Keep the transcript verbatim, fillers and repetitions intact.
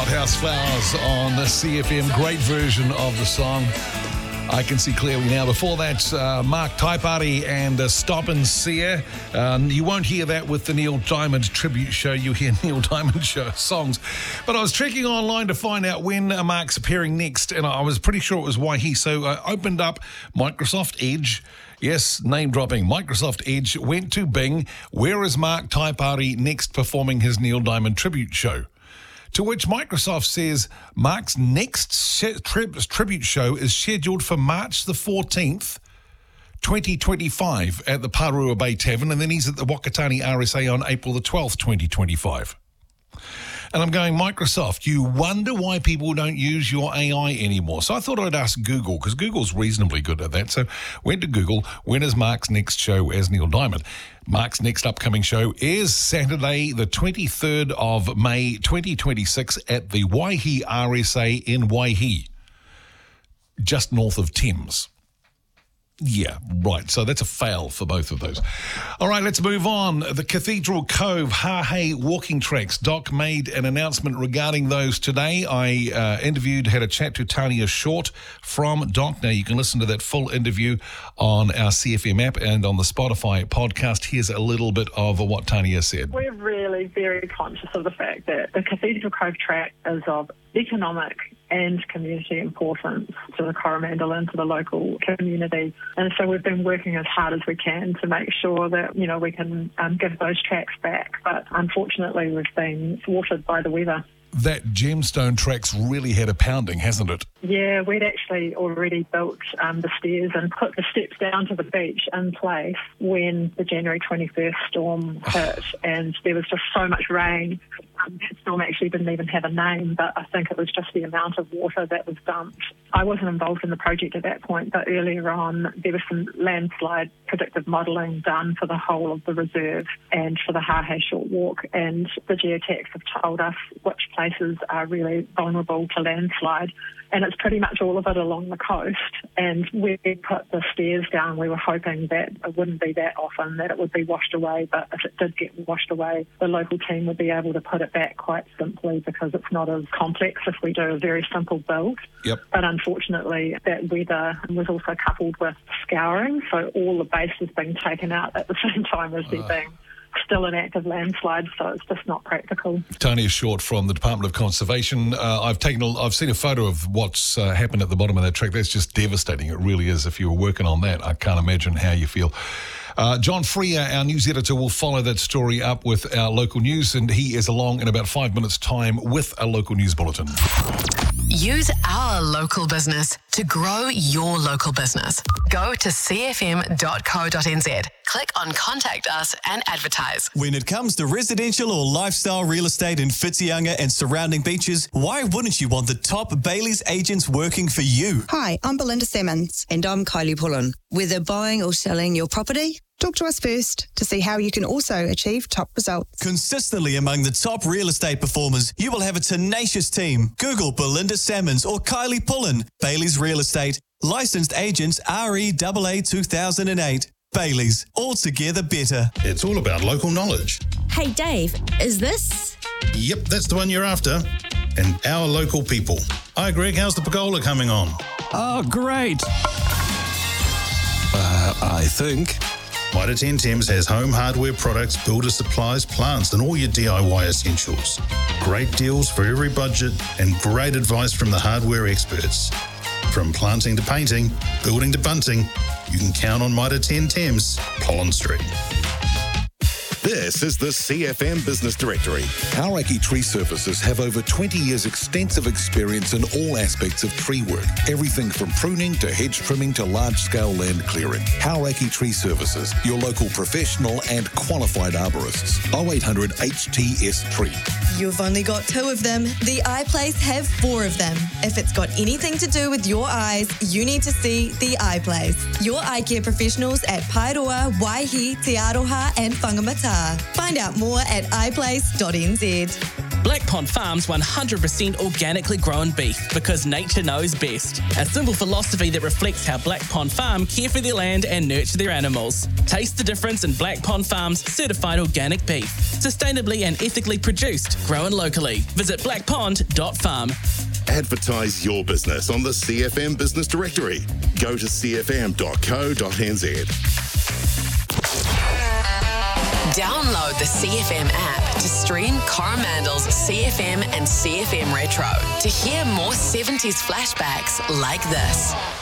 Hothouse Flowers on the C F M. Great version of the song. I can see clearly now. Before that, uh, Mark Taipari and uh, Stop and Sear. Um, you won't hear that with the Neil Diamond tribute show. You hear Neil Diamond show songs. But I was checking online to find out when uh, Mark's appearing next, and I was pretty sure it was Waihi. So I opened up Microsoft Edge. Yes, name dropping. Microsoft Edge went to Bing. Where is Mark Taipari next performing his Neil Diamond tribute show? To which Microsoft says Mark's next sh- tri- tribute show is scheduled for March the fourteenth, twenty twenty-five at the Parua Bay Tavern, and then he's at the Wakatani R S A on April the twelfth, twenty twenty-five. And I'm going, Microsoft, you wonder why people don't use your A I anymore. So I thought I'd ask Google, because Google's reasonably good at that. So went to Google, when is Mark's next show as Neil Diamond? Mark's next upcoming show is Saturday, the twenty-third of May, twenty twenty-six at the Waihi R S A in Waihi, just north of Thames. Yeah, right. So that's a fail for both of those. All right, let's move on. The Cathedral Cove Hahei walking tracks. Doc made an announcement regarding those today. I uh, interviewed, had a chat to Tania Short from Doc. Now, you can listen to that full interview on our C F M app and on the Spotify podcast. Here's a little bit of what Tania said. We're really very conscious of the fact that the Cathedral Cove track is of economic and community importance to the Coromandel and to the local community. And so we've been working as hard as we can to make sure that, you know, we can um, give those tracks back. But unfortunately, we've been thwarted by the weather. That gemstone track's really had a pounding, hasn't it? Yeah, we'd actually already built um, the stairs and put the steps down to the beach in place when the January twenty-first storm hit, and there was just so much rain. Um, that storm actually didn't even have a name, but I think it was just the amount of water that was dumped. I wasn't involved in the project at that point, but earlier on there was some landslide predictive modelling done for the whole of the reserve and for the Hahei Short Walk, and the geotechs have told us which places are really vulnerable to landslide, and it's pretty much all of it along the coast. And when we put the stairs down, we were hoping that it wouldn't be that often, that it would be washed away, but if it did get washed away, the local team would be able to put it back quite simply because it's not as complex if we do a very simple build. Yep. But unfortunately, that weather was also coupled with scouring, so all the base is being taken out at the same time as there uh. being still an active landslide, so it's just not practical. Tania Short from the Department of Conservation. Uh, I've taken, a, I've seen a photo of what's uh, happened at the bottom of that track. That's just devastating. It really is. If you were working on that, I can't imagine how you feel. Uh, John Freer, our news editor, will follow that story up with our local news, and he is along in about five minutes' time with a local news bulletin. Use our local business to grow your local business. Go to c f m dot co dot n z. Click on Contact Us and advertise. When it comes to residential or lifestyle real estate in Whitianga and surrounding beaches, why wouldn't you want the top Bailey's agents working for you? Hi, I'm Belinda Simmons. And I'm Kylie Pullen. Whether buying or selling your property, talk to us first to see how you can also achieve top results. Consistently among the top real estate performers, you will have a tenacious team. Google Belinda Salmons or Kylie Pullen. Bailey's Real Estate. Licensed agents R E A A two thousand eight. Bailey's. Altogether better. It's all about local knowledge. Hey Dave, is this? Yep, that's the one you're after. And our local people. Hi Greg, how's the pergola coming on? Oh, great. Uh, I think. Mitre ten Thames has home hardware products, builder supplies, plants, and all your D I Y essentials. Great deals for every budget and great advice from the hardware experts. From planting to painting, building to bunting, you can count on Mitre ten Thames, Pollen Street. This is the C F M Business Directory. Hauraki Tree Services have over twenty years extensive experience in all aspects of tree work. Everything from pruning to hedge trimming to large-scale land clearing. Hauraki Tree Services, your local professional and qualified arborists. oh eight hundred H T S Tree. You've only got two of them. The Eye Place have four of them. If it's got anything to do with your eyes, you need to see The Eye Place. Your eye care professionals at Paeroa, Waihi, Te Aroha and Whangamata. Find out more at i place dot n z. Black Pond Farms one hundred percent organically grown beef because nature knows best. A simple philosophy that reflects how Black Pond Farm care for their land and nurture their animals. Taste the difference in Black Pond Farms certified organic beef. Sustainably and ethically produced, grown locally. Visit black pond dot farm. Advertise your business on the C F M Business Directory. Go to c f m dot co dot n z. Download the C F M app to stream Coromandel's C F M and C F M Retro to hear more seventies flashbacks like this.